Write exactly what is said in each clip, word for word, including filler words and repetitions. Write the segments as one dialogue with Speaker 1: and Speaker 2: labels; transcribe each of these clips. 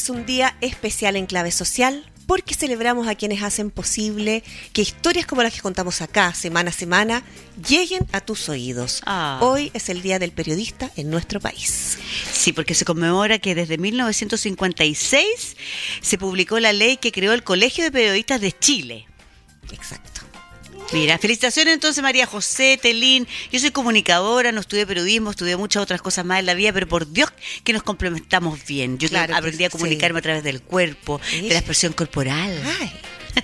Speaker 1: es un día especial en Clave Social porque celebramos a quienes hacen posible que historias como las que contamos acá, semana a semana, lleguen a tus oídos.
Speaker 2: Ah.
Speaker 1: Hoy es el Día del Periodista en nuestro país.
Speaker 2: Sí, porque se conmemora que desde mil novecientos cincuenta y seis se publicó la ley que creó el Colegio de Periodistas de Chile.
Speaker 1: Exacto.
Speaker 2: Mira, felicitaciones entonces María José, Telín. Yo soy comunicadora, no estudié periodismo, estudié muchas otras cosas más en la vida, pero por Dios que nos complementamos bien. Yo
Speaker 1: Claro
Speaker 2: aprendí
Speaker 1: que
Speaker 2: a comunicarme
Speaker 1: sí.
Speaker 2: a través del cuerpo,
Speaker 1: Sí.
Speaker 2: de la expresión corporal,
Speaker 1: Ay.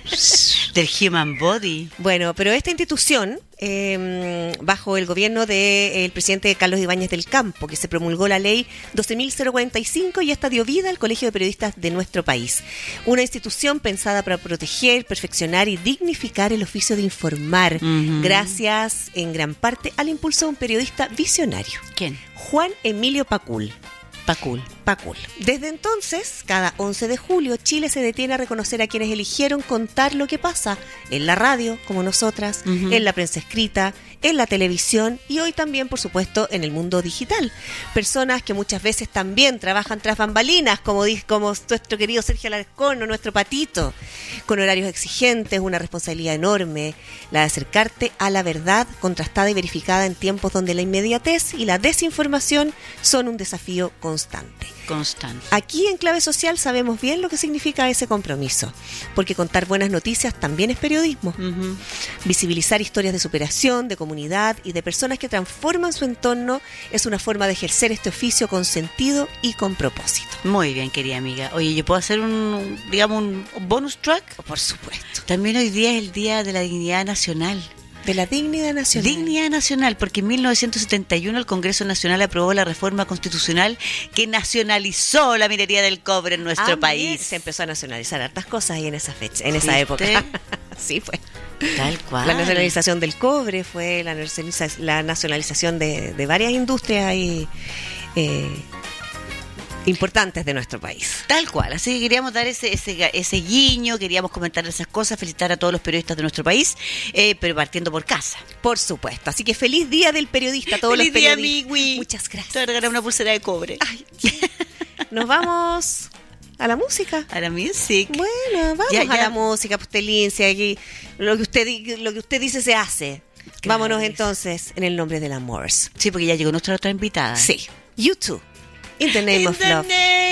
Speaker 2: del human body.
Speaker 1: Bueno, pero esta institución, eh, bajo el gobierno del presidente Carlos Ibáñez del Campo, que se promulgó la ley doce mil cuarenta y cinco y esta dio vida al Colegio de Periodistas de nuestro país. Una institución pensada para proteger, perfeccionar y dignificar el oficio de informar,
Speaker 2: Uh-huh.
Speaker 1: gracias en gran parte al impulso de un periodista visionario,
Speaker 2: ¿Quién?
Speaker 1: Juan Emilio Pacul.
Speaker 2: Pacul.
Speaker 1: Pacul. Desde entonces, cada once de julio, Chile se detiene a reconocer a quienes eligieron contar lo que pasa en la radio, como nosotras,
Speaker 2: Ujú.
Speaker 1: en la prensa escrita, en la televisión y hoy también, por supuesto, en el mundo digital. Personas que muchas veces también trabajan tras bambalinas, como, di- como nuestro querido Sergio Alarcón o nuestro Patito, con horarios exigentes, una responsabilidad enorme, la de acercarte a la verdad contrastada y verificada en tiempos donde la inmediatez y la desinformación son un desafío constante.
Speaker 2: Constante.
Speaker 1: Aquí en Clave Social sabemos bien lo que significa ese compromiso, porque contar buenas noticias también es periodismo.
Speaker 2: Uh-huh.
Speaker 1: Visibilizar historias de superación, de comunidad y de personas que transforman su entorno es una forma de ejercer este oficio con sentido y con propósito.
Speaker 2: Muy bien, querida amiga. Oye, ¿yo puedo hacer un, digamos, un bonus track?
Speaker 1: Por supuesto.
Speaker 2: También hoy día es el Día de la Dignidad Nacional.
Speaker 1: De la dignidad nacional.
Speaker 2: Dignidad Nacional, porque en mil novecientos setenta y uno el Congreso Nacional aprobó la reforma constitucional que nacionalizó la minería del cobre en nuestro
Speaker 1: Ah,
Speaker 2: país.
Speaker 1: bien, se empezó a nacionalizar hartas cosas ahí en esa fecha, en esa
Speaker 2: ¿Viste?
Speaker 1: época. Sí, fue.
Speaker 2: Tal cual.
Speaker 1: La nacionalización del cobre fue la, nacionaliza- la nacionalización de, de varias industrias ahí, eh, importantes de nuestro país.
Speaker 2: Tal cual, así que queríamos dar ese, ese, ese guiño, queríamos comentar esas cosas, felicitar a todos los periodistas de nuestro país, eh, pero partiendo por casa.
Speaker 1: Por supuesto. Así que feliz día del periodista a todos
Speaker 2: Feliz
Speaker 1: los
Speaker 2: día,
Speaker 1: periodistas.
Speaker 2: amigui.
Speaker 1: Muchas gracias.
Speaker 2: Te voy a regalar una pulsera de cobre.
Speaker 1: Ay, nos vamos a la música.
Speaker 2: A la music.
Speaker 1: Bueno, vamos
Speaker 2: Ya,
Speaker 1: a
Speaker 2: ya.
Speaker 1: la música, Pustelín, si aquí lo que usted di- lo que usted dice se hace.
Speaker 2: Claro
Speaker 1: Vámonos
Speaker 2: que sí.
Speaker 1: entonces en el nombre del amor.
Speaker 2: Sí, porque ya llegó nuestra otra invitada.
Speaker 1: Sí. You too. In the name
Speaker 2: In
Speaker 1: of
Speaker 2: the
Speaker 1: love.
Speaker 2: name